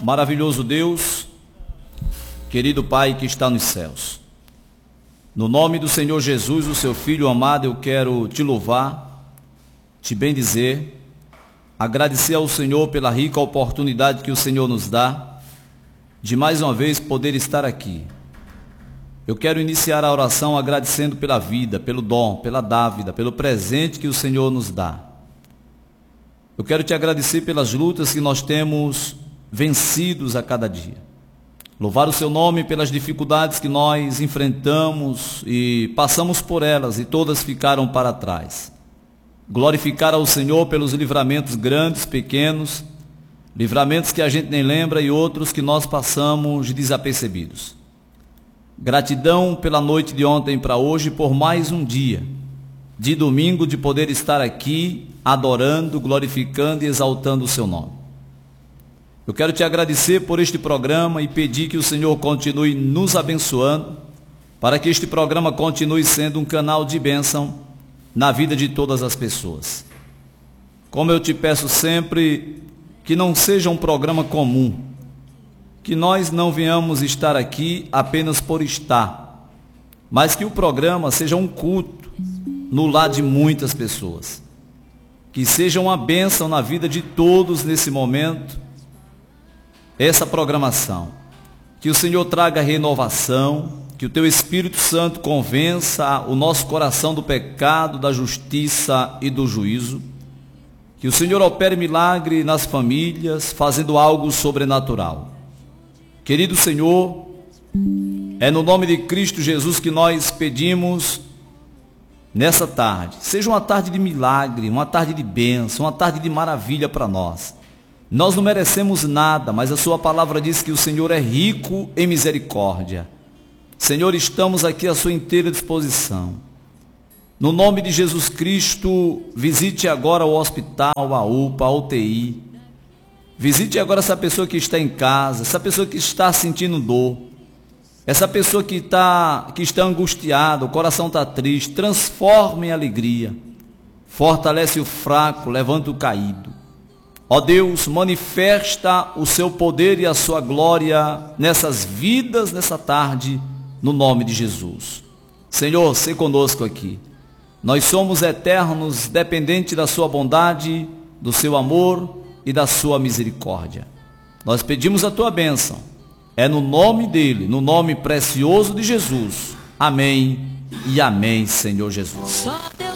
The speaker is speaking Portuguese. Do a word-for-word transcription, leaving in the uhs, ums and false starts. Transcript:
Maravilhoso Deus, querido Pai que está nos céus, no nome do Senhor Jesus, o seu Filho amado, eu quero te louvar, te bendizer, agradecer ao Senhor pela rica oportunidade que o Senhor nos dá, de mais uma vez poder estar aqui. Eu quero iniciar a oração agradecendo pela vida, pelo dom, pela dávida, pelo presente que o Senhor nos dá. Eu quero te agradecer pelas lutas que nós temos vencidos a cada dia. Louvar o seu nome pelas dificuldades que nós enfrentamos e passamos por elas e todas ficaram para trás. Glorificar ao Senhor pelos livramentos grandes, pequenos, livramentos que a gente nem lembra e outros que nós passamos desapercebidos. Gratidão pela noite de ontem para hoje, por mais um dia de domingo, de poder estar aqui adorando, glorificando e exaltando o seu nome. Eu quero te agradecer por este programa e pedir que o Senhor continue nos abençoando, para que este programa continue sendo um canal de bênção na vida de todas as pessoas. Como eu te peço sempre, que não seja um programa comum, que nós não venhamos estar aqui apenas por estar, mas que o programa seja um culto no lar de muitas pessoas, que seja uma bênção na vida de todos nesse momento, essa programação, que o Senhor traga renovação, que o teu Espírito Santo convença o nosso coração do pecado, da justiça e do juízo, que o Senhor opere milagre nas famílias, fazendo algo sobrenatural. Querido Senhor, é no nome de Cristo Jesus que nós pedimos nessa tarde. Seja uma tarde de milagre, uma tarde de bênção, uma tarde de maravilha para nós. Nós não merecemos nada, mas a sua palavra diz que o Senhor é rico em misericórdia. Senhor, estamos aqui à sua inteira disposição. No nome de Jesus Cristo, visite agora o hospital, a U P A, a U T I. Visite agora essa pessoa que está em casa, essa pessoa que está sentindo dor, essa pessoa que está, que está angustiada, o coração está triste. Transforma em alegria, fortalece o fraco, levanta o caído. Ó Deus, manifesta o seu poder e a sua glória nessas vidas, nessa tarde, no nome de Jesus. Senhor, se conosco aqui. Nós somos eternos, dependentes da sua bondade, do seu amor e da sua misericórdia. Nós pedimos a tua bênção. É no nome dele, no nome precioso de Jesus. Amém e amém, Senhor Jesus.